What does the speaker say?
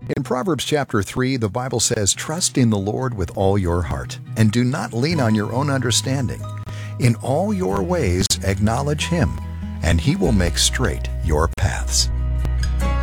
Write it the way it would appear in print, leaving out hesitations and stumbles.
In Proverbs chapter 3, the Bible says, "Trust in the Lord with all your heart, and do not lean on your own understanding. In all your ways acknowledge Him, and He will make straight your